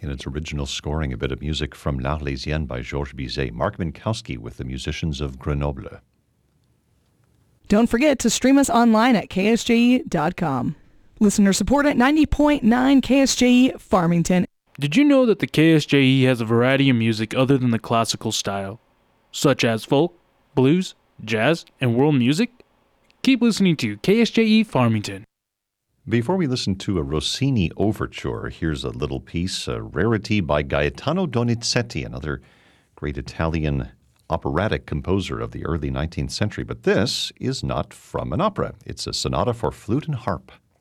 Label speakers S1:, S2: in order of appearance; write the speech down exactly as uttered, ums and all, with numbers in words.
S1: In its original scoring, a bit of music from L'Arlésienne by Georges Bizet. Mark Minkowski with the musicians of Grenoble.
S2: Don't forget to stream us online at K S J E dot com. Listener support at ninety point nine K S J E Farmington.
S3: Did you know that the K S J E has a variety of music other than the classical style, such as folk, blues, jazz, and world music? Keep listening to K S J E Farmington.
S1: Before we listen to a Rossini overture, here's a little piece, a rarity by Gaetano Donizetti, another great Italian operatic composer of the early nineteenth century. But this is not from an opera. It's a sonata for flute and harp.